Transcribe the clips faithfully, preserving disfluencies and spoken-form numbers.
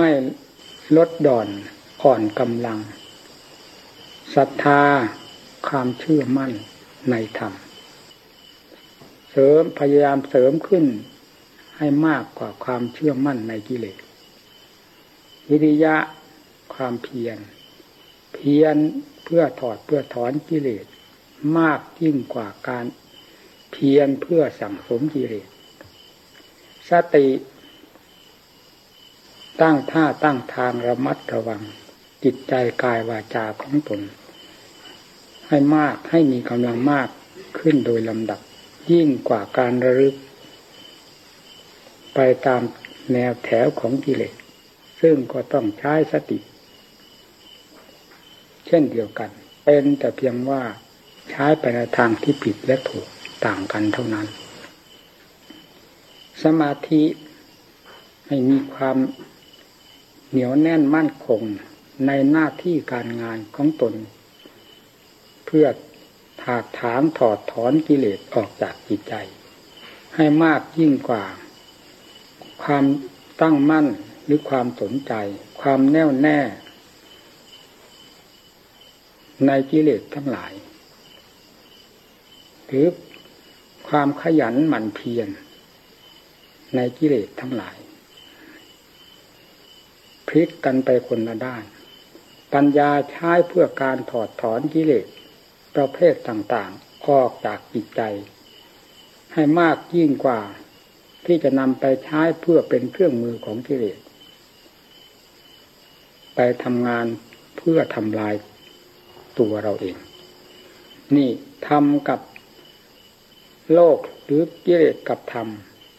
ไม่ลดหย่อนอ่อนกำลังศรัทธาความเชื่อมั่นในธรรมเสริมพยายามเสริมขึ้นให้มากกว่าความเชื่อมั่นในกิเลสวิริยะความเพียรเพียรเพื่อถอดเพื่อถอนกิเลสมากยิ่งกว่าการเพียรเพื่อสั่งสมกิเลสสติตั้งท่าตั้งทางระมัดระวังจิตใจกายวาจาของตนให้มากให้มีกำลังมากขึ้นโดยลำดับยิ่งกว่าการระลึกไปตามแนวแถวของกิเลสซึ่งก็ต้องใช้สติเช่นเดียวกันเป็นแต่เพียงว่าใช้ไปในทางที่ผิดและถูกต่างกันเท่านั้นสมาธิให้มีความเหนียวแน่นมั่นคงในหน้าที่การงานของตนเพื่อถากถางถอดถอนกิเลสออกจากจิตใจให้มากยิ่งกว่าความตั้งมั่นหรือความสนใจความแน่วแน่ในกิเลสทั้งหลายหรือความขยันหมั่นเพียรในกิเลสทั้งหลายพลิกกันไปคนละด้านปัญญาใช้เพื่อการถอดถอนกิเลสประเภทต่างๆออกจากจิตใจให้มากยิ่งกว่าที่จะนำไปใช้เพื่อเป็นเครื่องมือของกิเลสไปทำงานเพื่อทำลายตัวเราเองนี่ทำกับโลกหรือกิเลสกับธรรม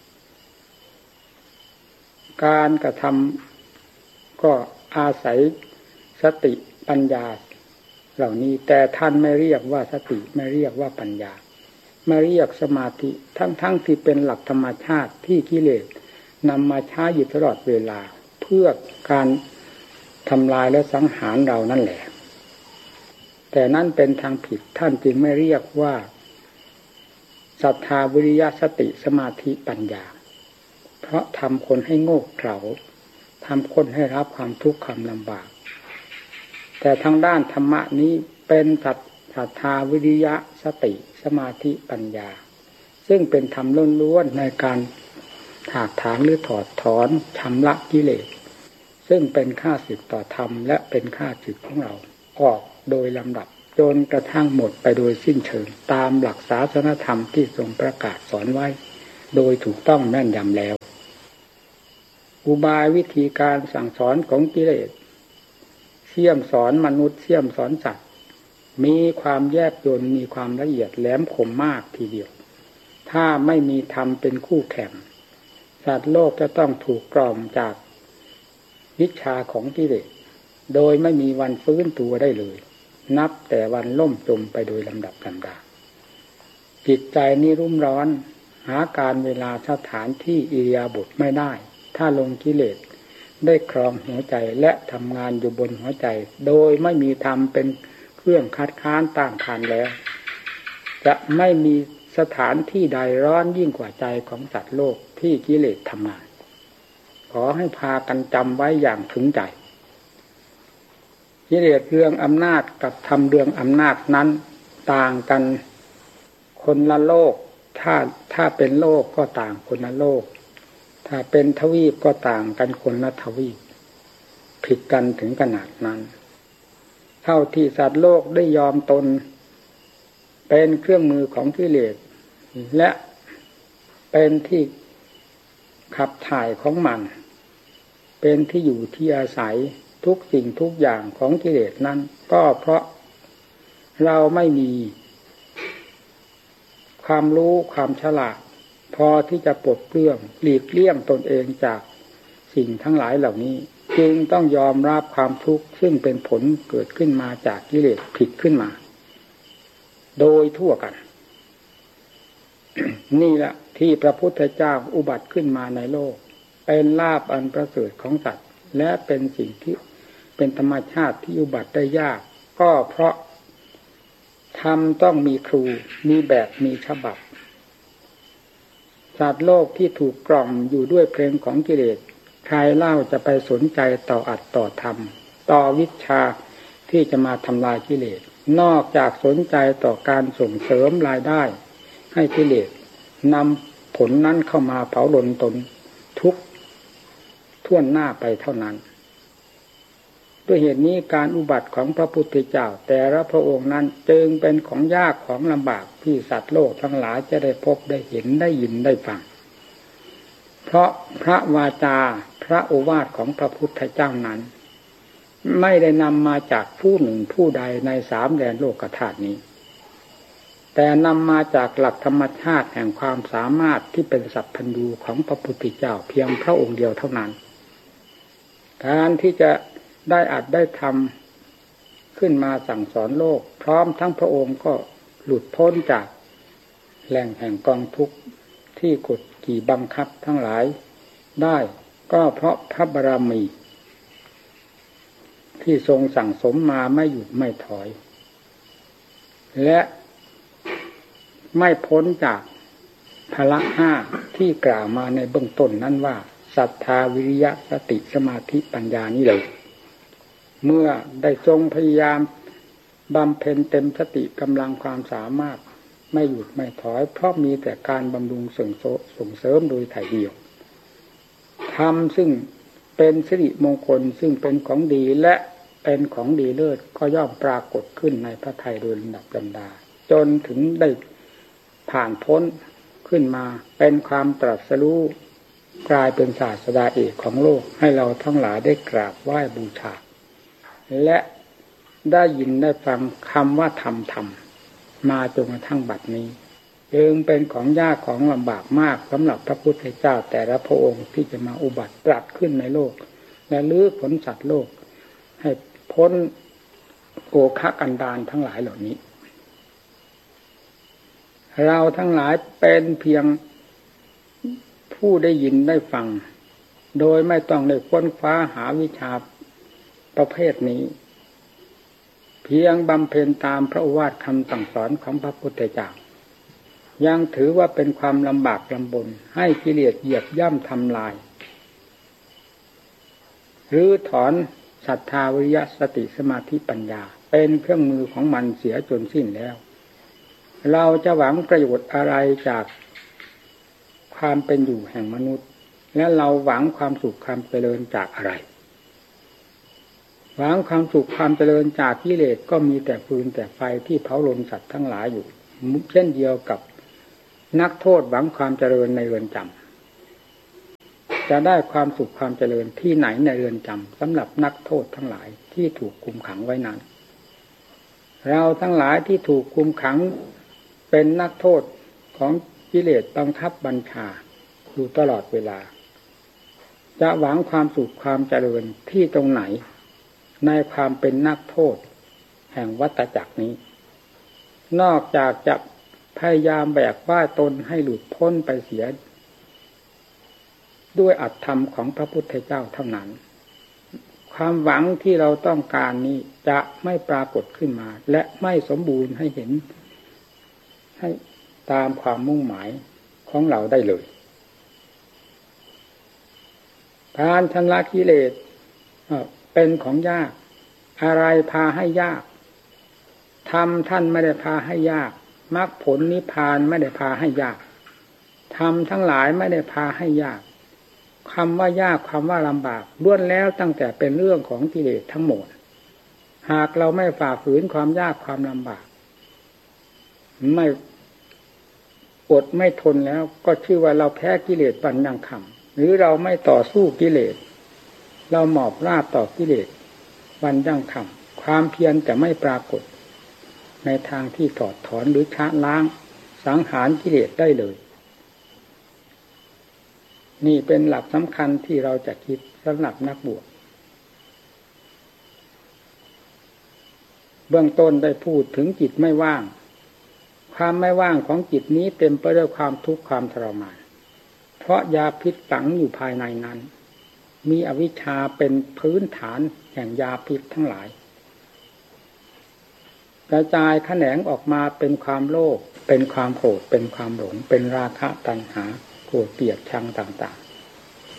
การกระทำก็อาศัยสติปัญญาเหล่านี้แต่ท่านไม่เรียกว่าสติไม่เรียกว่าปัญญาไม่เรียกสมาธิทั้งๆที่เป็นหลักธรรมชาติที่กิเลสนำมาใช้อยู่ตลอดเวลาเพื่อการทำลายและสังหารเรานั่นแหละแต่นั่นเป็นทางผิดท่านจึงไม่เรียกว่าศรัทธาวิริยะสติสมาธิปัญญาเพราะทำคนให้โง่เขลาทำคนให้รับความทุกข์ความลำบากแต่ทางด้านธรรมะนี้เป็นศรัทธาวิริยะสติสมาธิปัญญาซึ่งเป็นธรรมล้วนๆในการถากถางหรือถอดถอนชำระกิเลสซึ่งเป็นข้าศึกต่อธรรมและเป็นข้าศึกของเราออกโดยลำดับจนกระทั่งหมดไปโดยสิ้นเชิงตามหลักศาสนธรรมที่ทรงประกาศสอนไว้โดยถูกต้องแม่นยำแล้วอุบายวิธีการสั่งสอนของกิเลสเสี่ยมสอนมนุษย์เสี่ยมสอนสัตว์มีความแยบยลมีความละเอียดแหลมคมมากทีเดียวถ้าไม่มีธรรมเป็นคู่แข่งสัตว์โลกจะต้องถูกกล่อมจากวิชาของกิเลสโดยไม่มีวันฟื้นตัวได้เลยนับแต่วันล่มจมไปโดยลำดับลำดาจิตใจนี้รุ่มร้อนหาการเวลาสถานที่อิริยาบถไม่ได้ถ้าลงกิเลสได้ครองหัวใจและทำงานอยู่บนหัวใจโดยไม่มีธรรมเป็นเครื่องคัดค้านต้านทานแล้วจะไม่มีสถานที่ใดร้อนยิ่งกว่าใจของสัตว์โลกที่กิเลสทำงานขอให้พากันจำไว้อย่างถึงใจกิเลสเรื่องอำนาจกับธรรมเรื่องอำนาจนั้นต่างกันคนละโลกถ้าถ้าเป็นโลกก็ต่างคนละโลกถ้าเป็นทวีปก็ต่างกันคนละทวีปผิดกันถึงขนาดนั้นเท่าที่สัตว์โลกได้ยอมตนเป็นเครื่องมือของกิเลสและเป็นที่ขับถ่ายของมันเป็นที่อยู่ที่อาศัยทุกสิ่งทุกอย่างของกิเลสนั้นก็เพราะเราไม่มีความรู้ความฉลาดพอที่จะปลดเปลื้องหลีกเลี่ยงตนเองจากสิ่งทั้งหลายเหล่านี้จึงต้องยอมรับความทุกข์ซึ่งเป็นผลเกิดขึ้นมาจากกิเลสผิดขึ้นมาโดยทั่วกัน นี่แหละที่พระพุทธเจ้าอุบัติขึ้นมาในโลกเป็นลาภอันประเสริฐของสัตว์และเป็นสิ่งที่เป็นธรรมชาติที่อุบัติได้ยากก็เพราะธรรมต้องมีครูมีแบบมีฉบับสัตว์โลกที่ถูกกล่อมอยู่ด้วยเพลงของกิเลสใครเล่าจะไปสนใจต่ออัดต่อธรรมต่อวิชาที่จะมาทำลายกิเลสนอกจากสนใจต่อการส่งเสริมรายได้ให้กิเลสนำผลนั้นเข้ามาเผาลนตนทุกท่วนหน้าไปเท่านั้นด้วยเหตุนี้การอุบัติของพระพุทธเจ้าแต่ละพระองค์นั้นจึงเป็นของยากของลำบากที่สัตว์โลกทั้งหลายจะได้พบได้เห็นได้ยินได้ฟังเพราะพระวาจาพระโอวาทของพระพุทธเจ้านั้นไม่ได้นำมาจากผู้หนึ่งผู้ใดในสามแดนโลกธาตุนี้แต่นำมาจากหลักธรรมชาติแห่งความสามารถที่เป็นสัพพัญญูของพระพุทธเจ้าเพียงพระองค์เดียวเท่านั้นการที่จะได้อัดได้ทำขึ้นมาสั่งสอนโลกพร้อมทั้งพระองค์ก็หลุดพ้นจากแหล่งแห่งกองทุกข์ที่กดขี่บังคับทั้งหลายได้ก็เพราะพระบารมีที่ทรงสั่งสมมาไม่หยุดไม่ถอยและไม่พ้นจากพละห้าที่กล่าวมาในเบื้องต้นนั้นว่าศรัทธาวิริยะสติสมาธิปัญญานี้เลยเมื่อได้ทรงพยายามบำเพ็ญเต็มสติกำลังความสามารถไม่หยุดไม่ถอยเพราะมีแต่การบำรุงส่งส่งเสริมโดยถ่ายเดียวธรรมซึ่งเป็นสิริมงคลซึ่งเป็นของดีและเป็นของดีเลิศก็ย่อมปรากฏขึ้นในพระทัยโดยลำดับลำดาจนถึงได้ผ่านพ้นขึ้นมาเป็นความตรัสรู้กลายเป็นศาสดาเอกของโลกให้เราทั้งหลายได้กราบไหว้บูชาและได้ยินได้ฟังคำว่าธรรมธรรมมาจนกระทั่งบัดนี้เองเป็นของยากของลำบากมากสำหรับพระพุทธเจ้าแต่ละพระองค์ที่จะมาอุบัติตรัสขึ้นในโลกและลื้อผลสัตว์โลกให้พ้นโอคะกันดารทั้งหลายเหล่านี้เราทั้งหลายเป็นเพียงผู้ได้ยินได้ฟังโดยไม่ต้องได้ค้นคว้าหาวิชาประเภทนี้เพียงบำเพ็ญตามพระโอวาทคำสั่งสอนของพระพุทธเจ้ายังถือว่าเป็นความลำบากลำบนให้กิเลสเหยียบย่ำทำลายหรือถอนศรัทธาวิริยะสติสมาธิปัญญาเป็นเครื่องมือของมันเสียจนสิ้นแล้วเราจะหวังประโยชน์อะไรจากความเป็นอยู่แห่งมนุษย์และเราหวังความสุขความเจริญจากอะไรหวังความสุขความเจริญจากกิเลสก็มีแต่ฟืนแต่ไฟที่เผาลนสัตว์ทั้งหลายอยู่เช่นเดียวกับนักโทษหวังความเจริญในเรือนจำจะได้ความสุขความเจริญที่ไหนในเรือนจำสำหรับนักโทษทั้งหลายที่ถูกคุมขังไว้นั้นเราทั้งหลายที่ถูกคุมขังเป็นนักโทษของกิเลสบังคับบัญชาอยู่ตลอดเวลาจะหวังความสุขความเจริญที่ตรงไหนในความเป็นนักโทษแห่งวัฏจักรนี้นอกจากจะพยายามแบกว่าตนให้หลุดพ้นไปเสียด้วยอัตธรรมของพระพุทธเจ้าเท่านั้นความหวังที่เราต้องการนี้จะไม่ปรากฏขึ้นมาและไม่สมบูรณ์ให้เห็นให้ตามความมุ่งหมายของเราได้เลยการชำระกิเลสเป็นของยากอะไรพาให้ยากธรรมท่านไม่ได้พาให้ยากมรรคผลนิพพานไม่ได้พาให้ยากธรรมทั้งหลายไม่ได้พาให้ยากคำว่ายากคำว่าลำบากล้วนแล้วตั้งแต่เป็นเรื่องของกิเลสทั้งหมดหากเราไม่ฝ่าฝืนความยากความลำบากไม่อดไม่ทนแล้วก็ชื่อว่าเราแพ้กิเลสปัญญังคำหรือเราไม่ต่อสู้กิเลสเราหมอบราบต่อกิเลสวันยั่งคำความเพียรจะไม่ปรากฏในทางที่ถอดถอนหรือชะล้างสังหารกิเลสได้เลยนี่เป็นหลักสำคัญที่เราจะคิดสำหรับนักบวชเบื้องต้นได้พูดถึงจิตไม่ว่างความไม่ว่างของจิตนี้เต็มไปด้วยความทุกข์ความทรมานเพราะยาพิษฝังอยู่ภายในนั้นมีอวิชชาเป็นพื้นฐานแห่งยาพิษทั้งหลายกระจายแขนงออกมาเป็นความโลภเป็นความโกรธเป็นความหลงเป็นราคะตัณหาโกรธเกลียดชังต่าง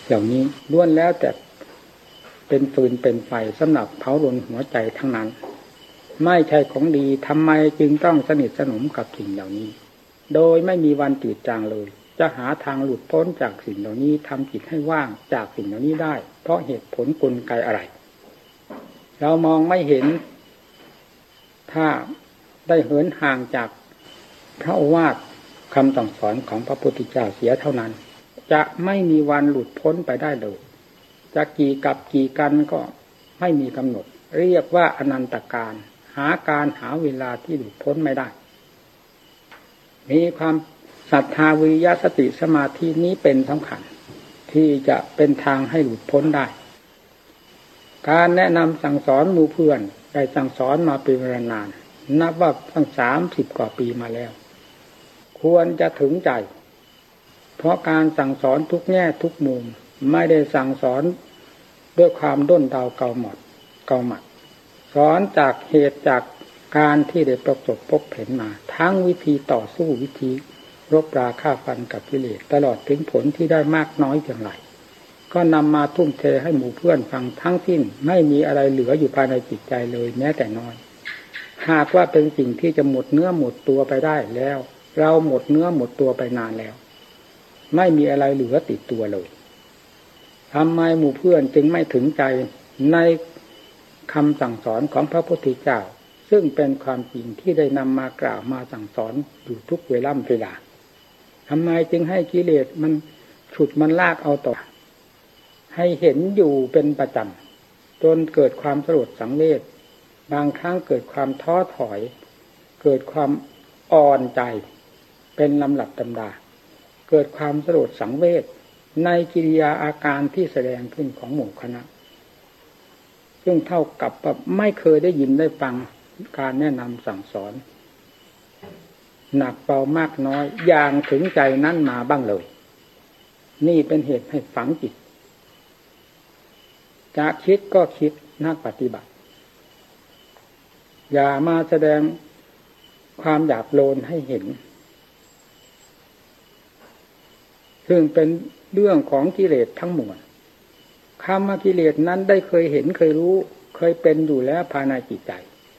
เหล่านี้ล้วนแล้วแต่เป็นฟืนเป็นไฟสำหรับเผารนหัวใจทั้งนั้นไม่ใช่ของดีทำไมจึงต้องสนิทสนมกับสิ่งเหล่านี้โดยไม่มีวันจืดจางเลยจะหาทางหลุดพ้นจากสิ่งเหล่านี้ทำจิตให้ว่างจากสิ่งเหล่านี้ได้เพราะเหตุผลกลไกอะไรเรามองไม่เห็นถ้าได้เหินห่างจากพระโอวาทคำสั่งสอนของพระพุทธเจ้าเสียเท่านั้นจะไม่มีวันหลุดพ้นไปได้เลยจะกี่กับกี่กันก็ไม่มีกำหนดเรียกว่าอนันตการหาการหาเวลาที่หลุดพ้นไม่ได้มีความศรัทธาวิริยะสติสมาธินี้เป็นสำคัญที่จะเป็นทางให้หลุดพ้นได้การแนะนำสั่งสอนหมู่เพื่อนได้สั่งสอนมาเป็นเวลานานนับว่าตั้งสามสิบกว่าปีมาแล้วควรจะถึงใจเพราะการสั่งสอนทุกแง่ทุกมุมไม่ได้สั่งสอนด้วยความด้นเดาเกาหมดเกาหมัดสอนจากเหตุจากการที่ได้ประสบพบเห็นมาทั้งวิธีต่อสู้วิธีรบราฆ่าฟันกับกิเลสตลอดถึงผลที่ได้มากน้อยเพียงไรก็นำมาทุ่มเทให้หมู่เพื่อนฟังทั้งสิ้นไม่มีอะไรเหลืออยู่ภายในจิตใจเลยแม้แต่น้อยหากว่าเป็นสิ่งที่จะหมดเนื้อหมดตัวไปได้แล้วเราหมดเนื้อหมดตัวไปนานแล้วไม่มีอะไรเหลือติดตัวเลยทำไมหมู่เพื่อนจึงไม่ถึงใจในคำสั่งสอนของพระพุทธเจ้าซึ่งเป็นความจริงที่ได้นำมากล่าวมาสั่งสอนอยู่ทุกเวลาเวลาทำไมจึงให้กิเลสมันฉุดมันลากเอาต่อให้เห็นอยู่เป็นประจำจนเกิดความสลดสังเวชบางครั้งเกิดความท้อถอยเกิดความอ่อนใจเป็นลำหลับตำดาเกิดความสลดสังเวชในกิริยาอาการที่แสดงขึ้นของหมู่คณะซึ่งเท่ากับไม่เคยได้ยินได้ฟังการแนะนำสั่งสอนหนักเบามากน้อยอย่างถึงใจนั้นมาบ้างเลยนี่เป็นเหตุให้ฝังจิตจะคิดก็คิดนักปฏิบัติอย่ามาแสดงความหยาบโลนให้เห็นซึ่งเป็นเรื่องของกิเลสทั้งมวลคำว่ากิเลสนั้นได้เคยเห็นเคยรู้เคยเป็นอยู่แล้วภายในจิตใจ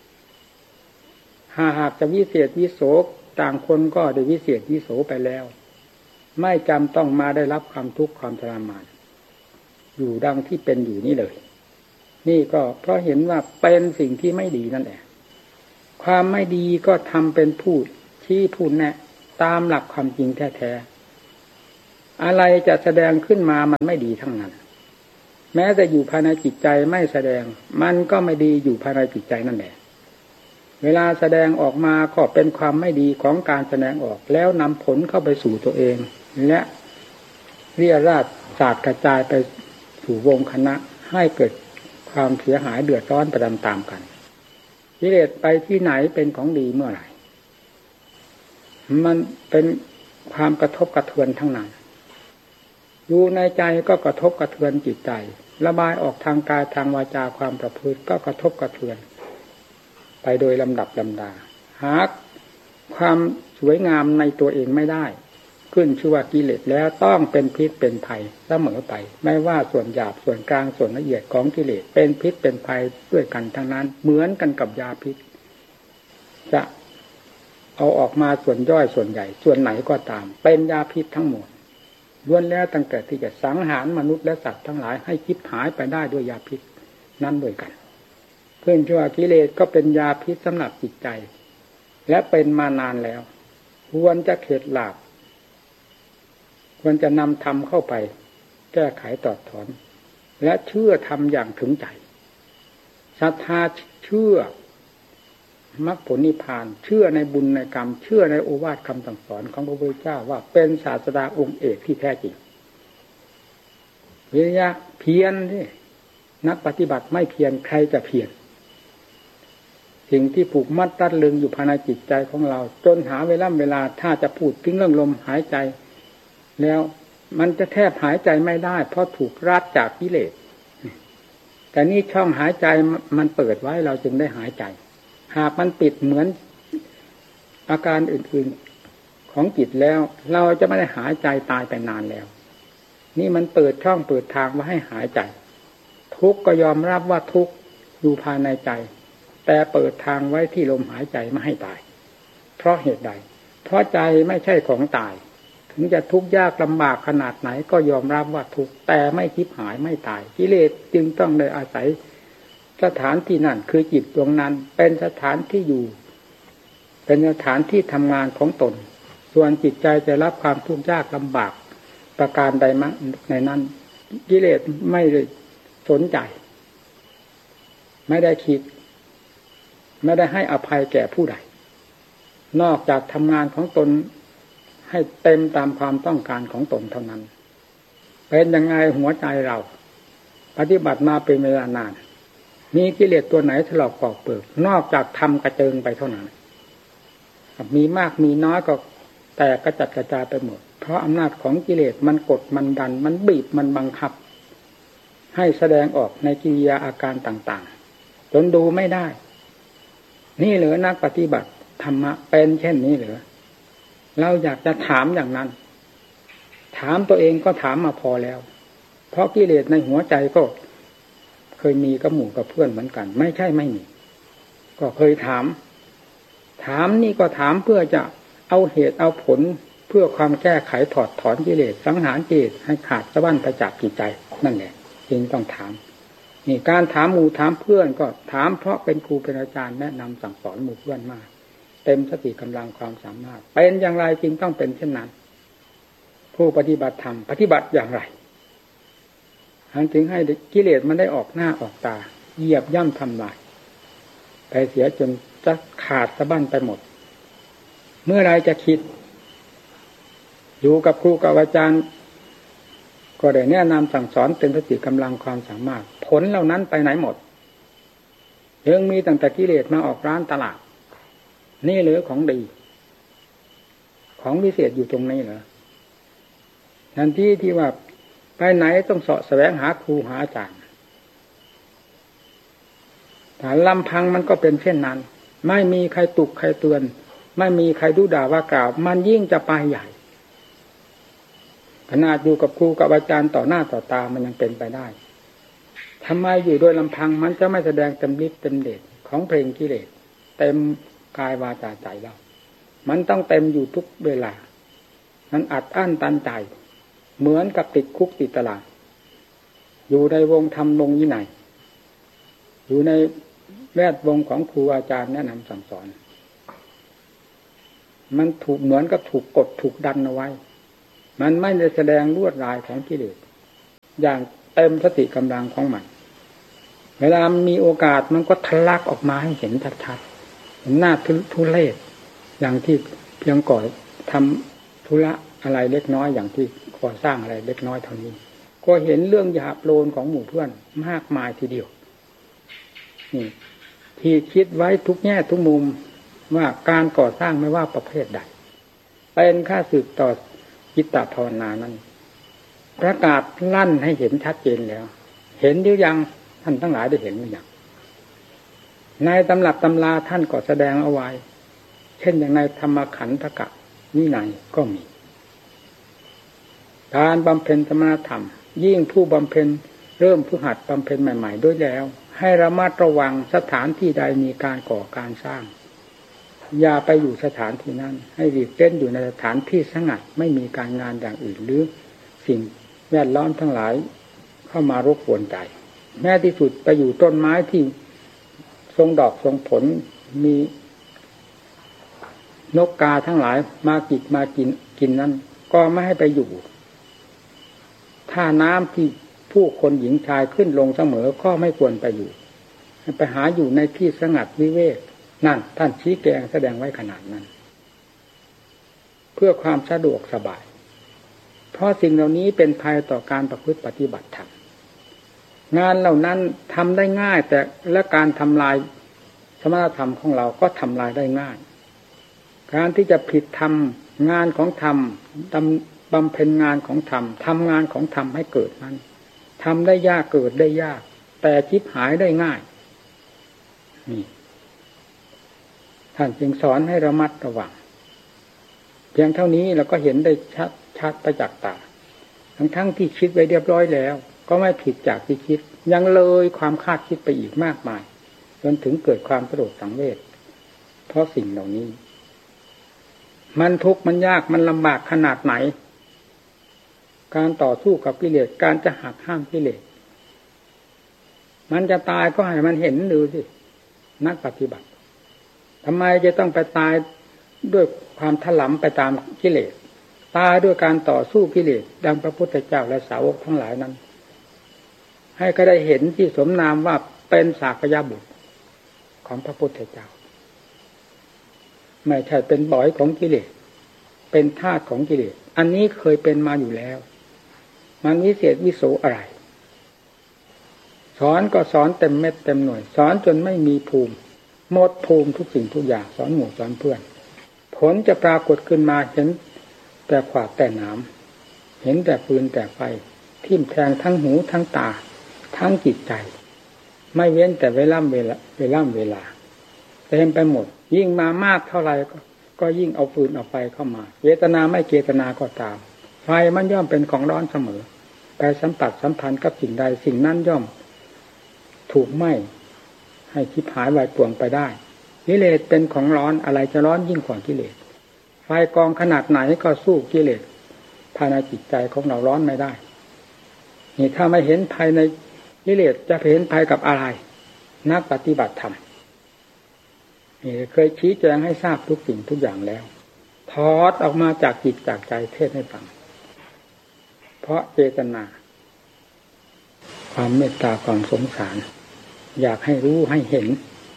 หากจะวิเศษวิโสต่างคนก็ได้วิเศษวิโสไปแล้วไม่จำต้องมาได้รับความทุกข์ความทรมานอยู่ดังที่เป็นอยู่นี่เลยนี่ก็เพราะเห็นว่าเป็นสิ่งที่ไม่ดีนั่นแหละความไม่ดีก็ทำเป็นพูดชี้พูดแนะตามหลักความจริงแท้ๆอะไรจะแสดงขึ้นมามันไม่ดีทั้งนั้นแม้แต่อยู่ภายในจิตใจไม่แสดงมันก็ไม่ดีอยู่ภายในจิตใจนั่นแหละเวลาแสดงออกมาก็เป็นความไม่ดีของการแสดงออกแล้วนำผลเข้าไปสู่ตัวเองและเรี่ยราดสาดกระจายไปสู่วงคณะให้เกิดความเสียหายเดือดร้อนไปตามๆกันกิเลสไปที่ไหนเป็นของดีเมื่อไหร่มันเป็นความกระทบกระเทือนทั้งนั้นอยู่ในใจก็กระทบกระเทือนจิตใจระบายออกทางกายทางวาจาความประพฤติก็กระทบกระเทือนไปโดยลำดับลำดาหาความสวยงามในตัวเองไม่ได้ขึ้นชื่อว่ากิเลสแล้วต้องเป็นพิษเป็นภัยเสมอไปไม่ว่าส่วนหยาบส่วนกลางส่วนละเอียดของกิเลสเป็นพิษเป็นภัยด้วยกันทั้งนั้นเหมือนกันกับยาพิษจะเอาออกมาส่วนย่อยส่วนใหญ่ส่วนไหนก็ตามเป็นยาพิษทั้งหมดล้วนแล้วตั้งแต่ที่จะสังหารมนุษย์และสัตว์ทั้งหลายให้คิดหายไปได้ด้วยยาพิษนั้นด้วยกันเพื่อนชั่วกิเลสก็เป็นยาพิษสำหรับจิตใจและเป็นมานานแล้วควรจะเข็ดหลาบควรจะนำธรรมเข้าไปแก้ไขตอดถอนและเชื่อธรรมอย่างถึงใจศรัทธาเชื่อมรรคผลนิพพานเชื่อในบุญในกรรมเชื่อในโอวาทคำสั่งสอนของพระพุทธเจ้าว่าเป็นศาสดาองค์เอกที่แท้จริงวิริยะเพียรที่นักปฏิบัติไม่เพียรใครจะเพียรสิ่งที่ผูกมัดรัดลึงอยู่ภายในจิตใจของเราจนหาเวลาเวลาถ้าจะพูดถึงเรื่องลมหายใจแล้วมันจะแทบหายใจไม่ได้เพราะถูกรัดจากกิเลสแต่นี่ช่องหายใจมันเปิดไว้เราจึงได้หายใจหากมันปิดเหมือนอาการอื่นๆของจิตแล้วเราจะไม่ได้หายใจตายไปนานแล้วนี่มันเปิดช่องเปิดทางไว้ให้หายใจทุกข์ก็ยอมรับว่าทุกข์อยู่ภายในใจแต่เปิดทางไว้ที่ลมหายใจไม่ให้ตายเพราะเหตุใดเพราะใจไม่ใช่ของตายถึงจะทุกข์ยากลำบากขนาดไหนก็ยอมรับว่าทุกข์แต่ไม่คิดหายไม่ตายกิเลสจึงต้องได้อาศัยสถานที่นั่นคือจิตดวงนั้นเป็นสถานที่อยู่เป็นสถานที่ทำงานของตนส่วนจิตใจจะรับความทุกข์ยากลำบากประการใดมาในนั้นกิเลสไม่ได้สนใจไม่ได้คิดไม่ได้ให้อภัยแก่ผู้ใดนอกจากทำงานของตนให้เต็มตามความต้องการของตนเท่านั้นเป็นยังไงหัวใจเราปฏิบัติมาเป็นเวลานานมีกิเลสตัวไหนถลอกปอกเปลือกนอกจากทำกระเจิงไปเท่านั้นมีมากมีน้อยก็แตกกระจัดกระจายไปหมดเพราะอำนาจของกิเลสมันกดมันดันมันบีบมันบังคับให้แสดงออกในกิริยาอาการต่างๆจนดูไม่ได้นี่เหรอนักปฏิบัติธรรมะเป็นเช่นนี้เหรอเราอยากจะถามอย่างนั้นถามตัวเองก็ถามมาพอแล้วเพราะกิเลสในหัวใจก็เคยมีกับหมู่กับเพื่อนเหมือนกันไม่ใช่ไม่มีก็เคยถามถามนี่ก็ถามเพื่อจะเอาเหตุเอาผลเพื่อความแก้ไขถอดถอนกิเลสสังหารกิเลสให้ขาดสะบั้นไปจากจิตใจนั่นแหละจึงต้องถามนี่การถามหมู่ถามเพื่อนก็ถามเพราะเป็นครูเป็นอาจารย์แนะนำสั่งสอนหมู่เพื่อนมากเต็มสติกำลังความสามารถเป็นอย่างไรจึงต้องเป็นเช่นนั้นผู้ปฏิบัติธรรมปฏิบัติอย่างไรทั้งถึงให้กิเลสมันได้ออกหน้าออกตาเหยียบย่ำทำลายไปเสียจนจะขาดสะบั้นไปหมดเมื่อไรจะคิดอยู่กับครูกับอาจารย์ก็ได้แนะนำสั่งสอนเต็มสติกำลังความสามารถผลเหล่านั้นไปไหนหมดยังมีตั้งแต่กิเลสมาออกร้านตลาดนี่เหลือของดีของพิเศษอยู่ตรงนี้เหรอทันทีที่ว่าไปไหนต้องเสาะแสวงหาครูหาอาจารย์แต่ลำพังมันก็เป็นเช่นนั้นไม่มีใครตุกใครเตือนไม่มีใครดุด่าว่ากล่าวมันยิ่งจะไปใหญ่ขนาดอยู่กับครูกับอาจารย์ต่อหน้าต่อตามันยังเป็นไปได้ทำไมอยู่โดยลำพังมันจะไม่แสดงเต็มฤทธิ์เต็มเดชของเพลงกิเลสเต็มกายวาจาใจเรามันต้องเต็มอยู่ทุกเวลามันอัดอั้นตันใจเหมือนกับติดคุกติดตารางอยู่ในวงธรรมวงวินัยอยู่ในแวดวงของครูอาจารย์แนะนำสั่งสอนมันถูกเหมือนกับถูกกดถูกดันเอาไว้มันไม่ได้แสดงลวดลายของกิเลสอย่างเต็มสติกำลังของมันเวลามีโอกาสมันก็ทะลักออกมาให้เห็นชัดๆเห็นหน้าทุเรศอย่างที่เพียงก่อทำธุระอะไรเล็กน้อยอย่างที่ก่อสร้างอะไรเล็กน้อยเท่านี้ก็เห็นเรื่องหยาบโลนของหมู่เพื่อนมากมายทีเดียวนี่ที่คิดไว้ทุกแง่ทุกมุมว่าการก่อสร้างไม่ว่าประเภทใดเป็นค่าสืบต่อจิตตภาวนานั้นประกาศลั่นให้เห็นชัดเจนแล้วเห็นหรือยังท่านทั้งหลายได้เห็นหรือยังในตำรับตำราท่านก็แสดงเอาไว้เช่นอย่างในธรรมขันธกะวินัยก็มีการบำเพ็ญสมณธรรมยิ่งผู้บำเพ็ญเริ่มผู้หัดบำเพ็ญใหม่ๆด้วยแล้วให้ระมัดระวังสถานที่ใดมีการก่อการสร้างอย่าไปอยู่สถานที่นั้นให้หลีกเล่นอยู่ในสถานที่สงัดไม่มีการงานอย่างอื่นหรือสิ่งแวดล้อมทั้งหลายเข้ามารบกวนใจแม้ที่สุดไปอยู่ต้นไม้ที่ทรงดอกทรงผลมีนกกาทั้งหลายมากินมากินกินนั้นก็ไม่ให้ไปอยู่ท่าน้ำที่ผู้คนหญิงชายขึ้นลงเสมอก็ไม่ควรไปอยู่ให้ไปหาอยู่ในที่สงัดวิเวกนั่นท่านชี้แจงแสดงไว้ขนาดนั้นเพื่อความสะดวกสบายเพราะสิ่งเหล่านี้เป็นภัยต่อการประพฤติปฏิบัติธรรมงานเหล่านั้นทำได้ง่ายแต่และการทำลายสมณธรรมของเราก็ทำลายได้ง่ายการที่จะผิดธรรมงานของธรรมบำเพ็ญงานของธรรมทำงานของธรรมให้เกิดนั้นทำได้ยากเกิดได้ยากแต่จิบหายได้ง่ายนี่ท่านจึงสอนให้ระมัดระวังเพียงเท่านี้เราก็เห็นได้ชัดชัดประจักษ์ตาทั้งทั้งที่คิดไว้เรียบร้อยแล้วก็ไม่ผิดจากที่คิดยังเลยความคาดคิดไปอีกมากมายจนถึงเกิดความสลดสังเวชเพราะสิ่งเหล่านี้มันทุกข์มันยากมันลำบากขนาดไหนการต่อสู้กับกิเลสการจะหักห้ามกิเลสมันจะตายก็ให้มันเห็นดูสินักปฏิบัติทำไมจะต้องไปตายด้วยความถลำไปตามกิเลสตายด้วยการต่อสู้กิเลสดังพระพุทธเจ้าและสาวกทั้งหลายนั้นให้ก็ได้เห็นที่สมนามว่าเป็นสากยบุตรของพระพุทธเจ้าไม่ใช่เป็นบ่อยของกิเลสเป็นทาสของกิเลสอันนี้เคยเป็นมาอยู่แล้วมันวิเศษวิโสอะไรสอนก็สอนเต็มเม็ดเต็มหน่วยสอนจนไม่มีภูมิหมดภูมิทุกสิ่งทุกอย่างสอนหมู่สอนเพื่อนผลจะปรากฏขึ้นมาเห็นแต่ขวากแต่หนามเห็นแต่ปืนแต่ไฟทิ่มแทงทั้งหูทั้งตาทั้งจิตใจไม่เว้นแต่เวลาเวลาเวลาเวลาเต็มไปหมดยิ่งมามากเท่าไหร่ก็ก็ยิ่งเอาฟืนเอาไฟเข้ามาเจตนาไม่เจตนาก็ตามไฟมันย่อมเป็นของร้อนเสมอไปสัมผัสสัมพันธ์กับสิ่งใดสิ่งนั้นย่อมถูกไหม้ให้ทิพหายวายป่วงไปได้กิเลสเป็นของร้อนอะไรจะร้อนยิ่งกว่ากิเลสไฟกองขนาดไหนก็สู้กิเลสภายในจิตใจของเราร้อนไม่ได้นี่ถ้าไม่เห็นภายในกิเลสจะเห็นภายกับอะไรนักปฏิบัติธรรมนี่เคยชี้แจงให้ทราบทุกสิ่งทุกอย่างแล้วถอดออกมาจากจิตจากใจเทศให้ฟังเพราะเจตนาความเมตตาความสงสารอยากให้รู้ให้เห็น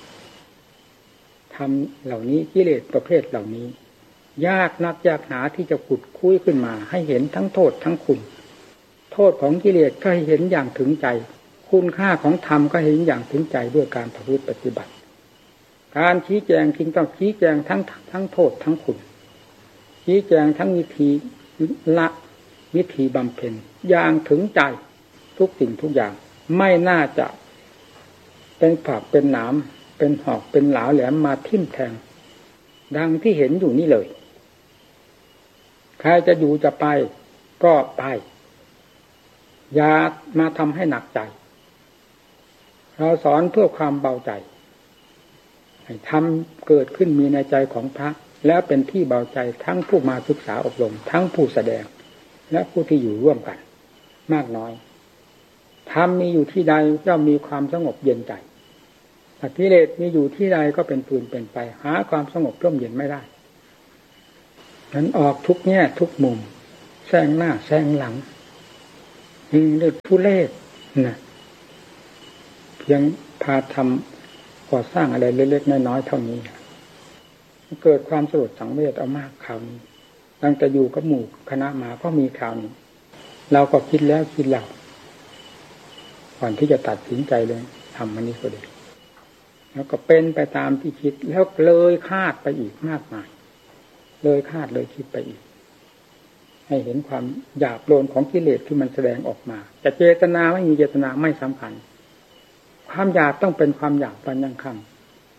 ทำเหล่านี้กิเลสประเภทเหล่านี้ยากนักยากหนาที่จะขุดคุ้ยขึ้นมาให้เห็นทั้งโทษทั้งคุณโทษของกิเลสก็ให้เห็นอย่างถึงใจคุณค่าของธรรมก็เห็นอย่างถึงใจด้วยการประพฤติปฏิบัติการชี้แจงจึงต้องชี้แจงทั้งทั้งโทษทั้งคุณชี้แจงทั้งวิธีละวิธีบำเพ็ญอย่างถึงใจทุกสิ่งทุกอย่างไม่น่าจะเป็นผักเป็นหนามเป็นหอกเป็นหลาแหลมมาทิ่มแทงดังที่เห็นอยู่นี่เลยใครจะอยู่จะไปก็ไปอย่ามาทำให้หนักใจเราสอนเพื่อความเบาใจให้ทำเกิดขึ้นมีในใจของพระแล้วเป็นที่เบาใจทั้งผู้มาศึกษาอบรมทั้งผู้แสดงและผู้ที่อยู่ร่วมกันมากน้อยธรรมมีอยู่ที่ใดย่อมมีความสงบเย็นใจกิเลสมีอยู่ที่ใดก็เป็นปืนเป็นไฟหาความสงบร่มเย็นไม่ได้นั้นออกทุกแง่ทุกมุมแซงหน้าแซงหลังนี่เรื่องทุเรศนะเพียงพาทำก่อสร้างอะไรเล็กๆน้อยๆเท่านี้เกิดความสลดสังเวชเอามากคราวนี้ตั้งแต่อยู่กับหมู่คณะมาก็มีคราวนี้เราก็คิดแล้วคิดเล่าก่อนที่จะตัดสินใจเลยทำมันนี้ก็ดีแล้วก็เป็นไปตามที่คิดแล้วเลยคาดไปอีกมากมายเลยคาดเลยคิดไปอีกให้เห็นความหยาบโลนของกิเลสที่มันแสดงออกมาจะเจตนาไม่มีเจตนาไม่สำคัญความหยาบต้องเป็นความหยาบปัญญังคัง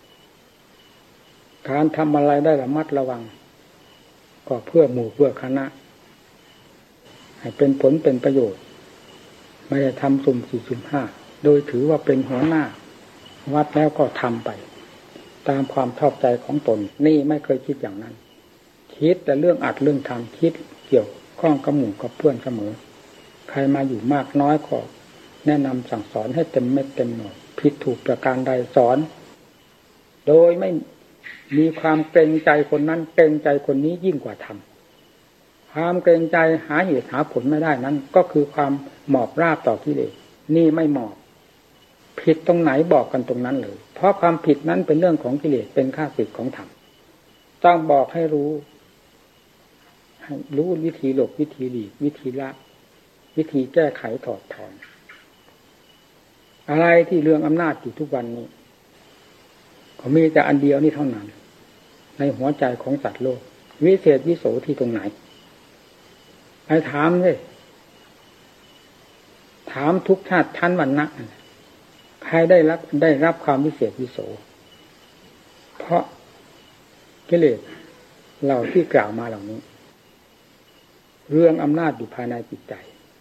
การทำอะไรได้ระมัดระวังก็เพื่อหมู่เพื่อคณะให้เป็นผลเป็นประโยชน์ไม่ได้ทำสุ่มสี่สุ่มห้าโดยถือว่าเป็นหัวหน้าวัดแล้วก็ทำไปตามความชอบใจของตนนี่ไม่เคยคิดอย่างนั้นคิดแต่เรื่องอัดเรื่องทำคิดเกี่ยวข้องกับหมู่กับเพื่อนเสมอใครมาอยู่มากน้อยก็แนะนำสั่งสอนให้เต็มเม็ดเต็มหน่วยผิดถูกประการใดสอนโดยไม่มีความเกรงใจคนนั้นเกรงใจคนนี้ยิ่งกว่าทำความเกรงใจหาเหตุหาผลไม่ได้นั้นก็คือความหมอบราบต่อกิเลสนี่ไม่หมอบผิดตรงไหนบอกกันตรงนั้นเลยเพราะความผิดนั้นเป็นเรื่องของกิเลสเป็นข้าศึกของธรรมต้องบอกให้รู้ให้รู้วิธีหลบวิธีหลีกวิธีละวิธีแก้ไขถอดถอนอะไรที่เรื่องอำนาจอยู่ทุกวันนี้ก็มีแต่อันเดียวนี่เท่านั้นในหัวใจของสัตว์โลกวิเศษวิโสที่ตรงไหนให้ถามเลยถามทุกชาติชั้นวรรณะใครได้รับได้รับความวิเศษวิโสเพราะกิเลสเหล่าที่กล่าวมาเหล่านี้เรื่องอำนาจอยู่ภายในจิตใจ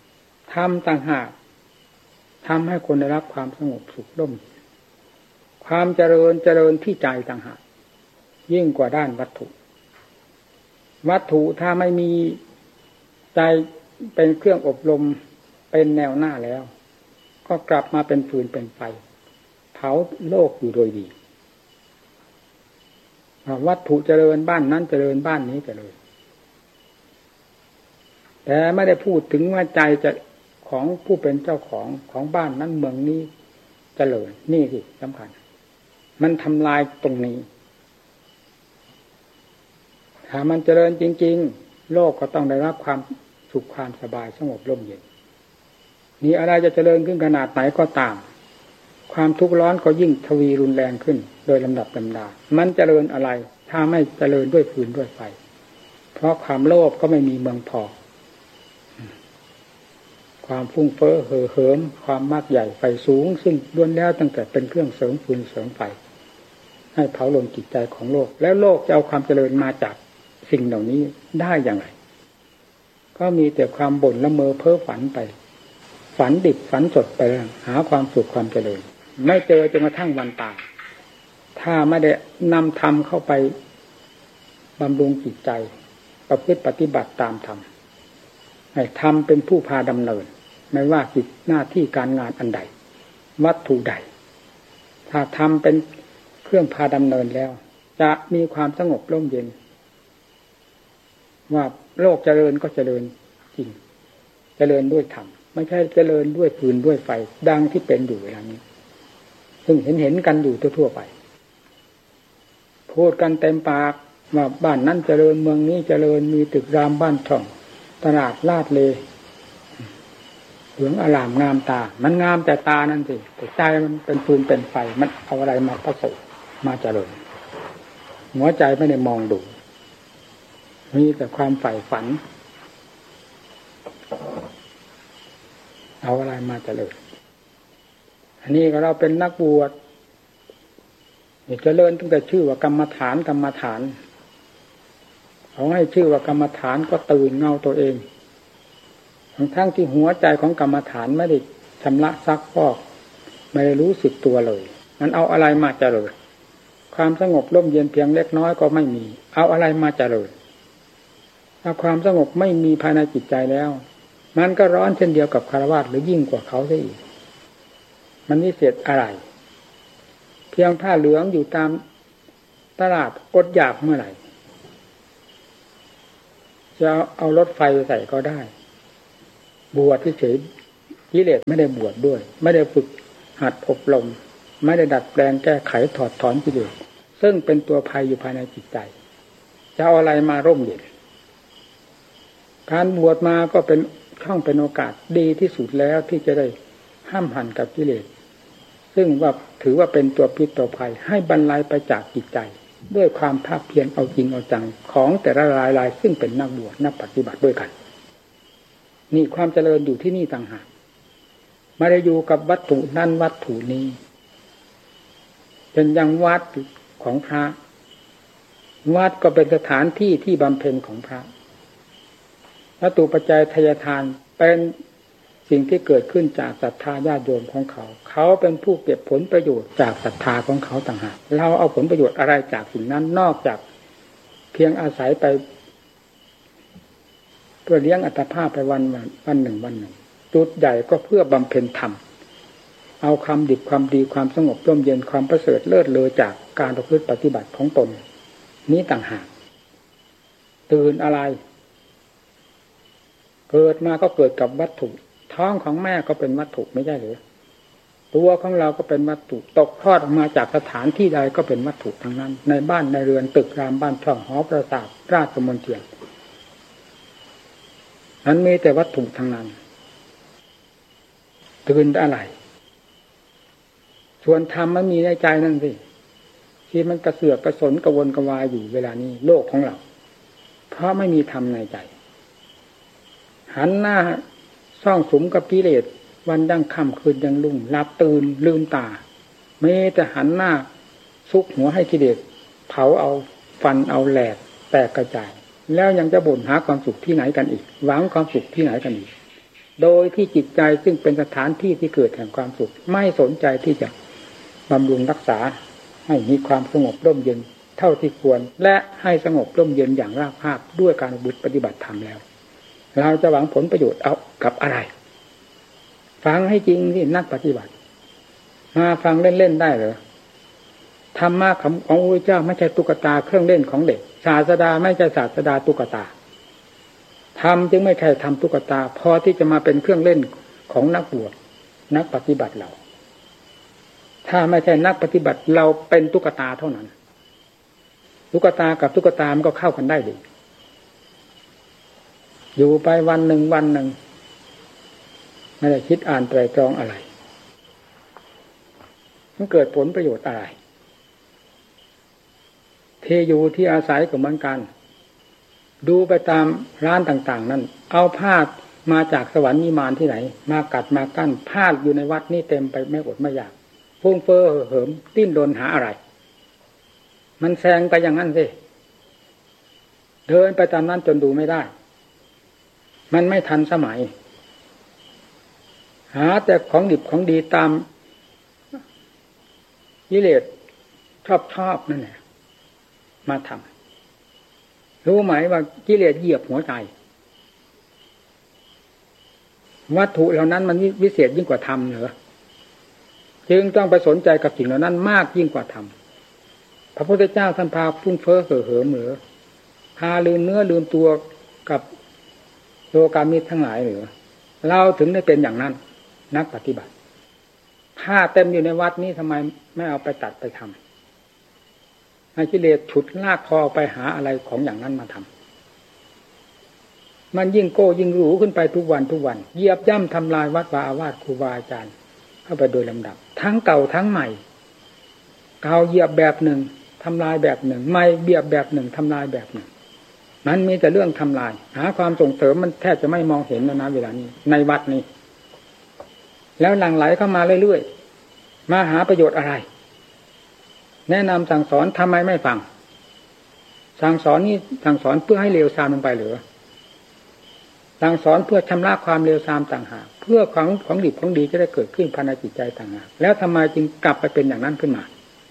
ทำต่างหากทำให้คนได้รับความสงบสุขร่มความเจริญเจริญที่ใจต่างหากยิ่งกว่าด้านวัตถุวัตถุถ้าไม่มีใจเป็นเครื่องอบรมเป็นแนวหน้าแล้วก็กลับมาเป็นฟืนเป็นไฟเผาโลกอยู่โดยดีวัตถุเจริญบ้านนั้นเจริญบ้านนี้เจริญแต่ไม่ได้พูดถึงว่าใจจะของผู้เป็นเจ้าของของบ้านนั้นเมืองนี้เจริญนี่สิสำคัญมันทำลายตรงนี้ถ้ามันเจริญจริงๆโลกก็ต้องได้รับความสุขความสบายสงบร่มเย็นนี่อะไรจะเจริญขึ้นขนาดไหนก็ตามความทุกข์ร้อนก็ยิ่งทวีรุนแรงขึ้นโดยลำดับลำดามันเจริญอะไรถ้าไม่เจริญด้วยฟืนด้วยไฟเพราะความโลภก็ไม่มีเมืองพอความฟุ้งเฟ้อเห่อเหิมความมากใหญ่ไฟสูงซึ่งล้วนแล้วตั้งแต่เป็นเครื่องเสริมฟืนเสริมไฟให้เผาลนจิตใจของโลกแล้วโลกจะเอาความเจริญมาจากสิ่งเหล่านี้ได้อย่างไรก็มีแต่ความบ่นละเมอเพ้อฝันไปฝันดิบฝันสดไปหาความสุขความเจริญไม่เจอจนกระทั่งวันตายถ้าไม่ได้นำธรรมเข้าไปบำรุงจิตใจประพฤติปฏิบัติตามธรรมให้ธรรมเป็นผู้พาดำเนินไม่ว่ากิจหน้าที่การงานอันใดวัตถุใดถ้าธรรมเป็นเครื่องพาดำเนินแล้วจะมีความสงบร่มเย็นว่าโลกเจริญก็เจริญจริงเจริญด้วยธรรมไม่ใช่เจริญด้วยฟืนด้วยไฟดังที่เป็นอยู่เวลานี้ซึ่งเห็นเห็นกันอยู่ทั่วๆไปพูดกันเต็มปากว่าบ้านนั้นเจริญเมืองนี้เจริญมีตึกรามบ้านช่องตลาดลาดเลเหลืองอลามงามตามันงามแต่ตานั่นสิแต่ใจมันเป็นฟืนเป็นไฟมันเอาอะไรมาผสมมาเจริญหัวใจไม่ได้มองดูมีแต่ความใฝ่ฝันเอาอะไรมาเจริญอันนี้ก็เราเป็นนักบวชเจริญตั้งแต่ชื่อว่ากรรมฐานกรรมฐานเขาให้ชื่อว่ากรรมฐานก็ตื่นเงาตัวเองทั้งทั้งที่หัวใจของกรรมฐานไม่ได้ชำระซักฟอกไม่ได้รู้สึกตัวเลยมันเอาอะไรมาเจริญความสงบร่มเย็นเพียงเล็กน้อยก็ไม่มีเอาอะไรมาเจริญถ้าความสงบไม่มีภายในจิตใจแล้วมันก็ร้อนเช่นเดียวกับคฤหัสถ์หรือยิ่งกว่าเขาซะอีกมันวิเศษอะไรเพียงผ้าเหลืองอยู่ตามตลาดอดอยากเมื่อไหร่จะเอารถไฟใส่ก็ได้บวชเฉยๆกิเลสไม่ได้บวชด้วยไม่ได้ฝึกหัดอบรมไม่ได้ดัดแปลงแก้ไขถอดถอนกิเลสซึ่งเป็นตัวภัยอยู่ภายในจิตใจจะเอาอะไรมาร่มเย็นการบวชมาก็เป็นช่องเป็นโอกาสดีที่สุดแล้วที่จะได้ห้ามหันกับกิเลสซึ่งว่าถือว่าเป็นตัวพิษตัวภัยให้บรรลัยไปจากจิตใจด้วยความภาคเพียรเอาจริงเอาจังของแต่ละรายรายซึ่งเป็นนักบวชนักปฏิบัติด้วยกันนี่ความเจริญอยู่ที่นี่ต่างหากไม่ได้อยู่กับวัตถุนั่นวัตถุนี้เป็นอย่างวัดของพระวัดก็เป็นสถานที่ที่บำเพ็ญของพระวัตถุปัจจัยทายทานเป็นสิ่งที่เกิดขึ้นจากศรัทธาญาติโยมของเขาเขาเป็นผู้เก็บผลประโยชน์จากศรัทธาของเขาต่างหากเราเอาผลประโยชน์อะไรจากสิ่งนั้นนอกจากเพียงอาศัยไปเพื่อเลี้ยงอัตภาพไปวันวันหนึ่งวันหนึ่งจุดใหญ่ก็เพื่อบำเพ็ญธรรมเอาความดีความดีความสงบร่มเย็นความประเสริฐเลิศเลอจากการประพฤติปฏิบัติของตนนี้ต่างหากตื่นอะไรเกิดมาก็เกิดกับวัตถุท้องของแม่ก็เป็นวัตถุไม่ใช่หรือตัวของเราก็เป็นวัตถุตกทอดออกมาจากสถานที่ใดก็เป็นวัตถุทั้งนั้นในบ้านในเรือนตึกรามบ้านช่องหอปราสาทราชมณฑลนั้นมีแต่วัตถุทั้งนั้นตื่นอะไรส่วนธรรมมันมีในใจนั่นสิที่มันกระเสือกกระสนกระวนกระวายอยู่เวลานี้โลกของเราเพราะไม่มีธรรมในใจหันหน้าซ่องสุมกับกิเลสวันดังค่ำคืนยังลุ่งหลับตื่นลืมตาไม่แต่หันหน้าซุกหัวให้กิเลสเผาเอาฟันเอาแหลกแตกกระจายแล้วยังจะบ่นหาความสุขที่ไหนกันอีกหวังความสุขที่ไหนกันอีกโดยที่จิตใจซึ่งเป็นสถานที่ที่เกิดแห่งความสุขไม่สนใจที่จะบำรุงรักษาให้มีความสงบร่มเย็นเท่าที่ควรและให้สงบร่มเย็นอย่างราบคาบด้วยการบุญปฏิบัติธรรมแล้วเราจะหวังผลประโยชน์เอากับอะไรฟังให้จริงที่นักปฏิบัติมาฟังเล่นๆได้เหรอธรรมะของพระพุทธเจ้าไม่ใช่ตุ๊กตาเครื่องเล่นของเด็กศาสดาไม่ใช่ศาสดาตุ๊กตาธรรมจึงไม่ใช่ทำตุ๊กตาพอที่จะมาเป็นเครื่องเล่นของนักบวชนักปฏิบัติเราถ้าไม่ใช่นักปฏิบัติเราเป็นตุ๊กตาเท่านั้นตุ๊กตากับตุ๊กตามันก็เข้ากันได้ดีอยู่ไปวันหนึ่งวันหนึ่งไม่ได้คิดอ่านไตรตรองอะไรมันเกิดผลประโยชน์อะไรที่อยู่ที่อาศัยก็เหมือนกันดูไปตามร้านต่างๆนั่นเอาผ้ามาจากสวรรค์นิมานที่ไหนมากัดมากั้นผ้าอยู่ในวัดนี่เต็มไปไม่อดไม่อยากฟุ้งเฟ้อเหิมดิ้นรนหาอะไรมันแซงไปอย่างนั้นสิเดินไปตามนั้นจนดูไม่ได้มันไม่ทันสมัยหาแต่ของดิบของดีตามกิเลสชอบชอบนั่นแหละมาทำรู้ไหมว่ากิเลสเหยียบหัวใจวัตถุเหล่านั้นมันวิเศษยิ่งกว่าธรรมเหรอจึงต้องไปสนใจกับสิ่งเหล่านั้นมากยิ่งกว่าธรรมพระพุทธเจ้าท่านพาฟุ้งเฟ้อเห่อเหิมเหรอพาลืมเนื้อลืมตัวกับโลกามิตรทั้งหลายเหรอเราถึงได้เป็นอย่างนั้นนักปฏิบัติผ้าเต็มอยู่ในวัดนี้ทำไมไม่เอาไปตัดไปทำให้กิเลสฉุดลากคอไปหาอะไรของอย่างนั้นมาทำมันยิ่งโก้ยิ่งหรูขึ้นไปทุกวันทุกวันเหยียบย่ำทำลายวัดวาอาวาสครูบาอาจารย์เข้าไปโดยลำดับทั้งเก่าทั้งใหม่เก่าเหยียบแบบหนึ่งทำลายแบบหนึ่งใหม่เบียบแบบหนึ่งทำลายแบบหนึ่งมันมีแต่เรื่องทำลายหาความส่งเสริมมันแทบจะไม่มองเห็นแล้วนะเวลานี้ในวัดนี้แล้วหลั่งไหลเข้ามาเรื่อยๆมาหาประโยชน์อะไรแนะนำสั่งสอนทำไมไม่ฟังสั่งสอนนี่สั่งสอนเพื่อให้เลวทรามลงไปหรือสั่งสอนเพื่อชำระความเลวทรามต่างหากเพื่อของของดีของดีจะได้เกิดขึ้นภายในจิตใจต่างหากแล้วทำไมจึงกลับไปเป็นอย่างนั้นขึ้นมา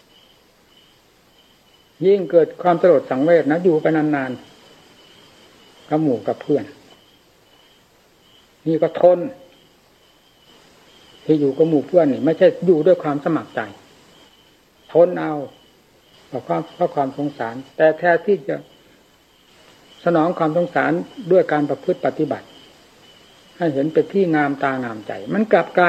ยิ่งเกิดความสลดสังเวชนะอยู่ไปนานๆกับหมู่กับเพื่อนนี่ก็ทนที่อยู่กับหมู่เพื่อนนี่ไม่ใช่อยู่ด้วยความสมัครใจทนเอาเพราะความเพราะความสงสารแต่แท้ที่จะสนองความสงสารด้วยการประพฤติปฏิบัติให้เห็นเป็นที่งามตางามใจมันกลับกลาย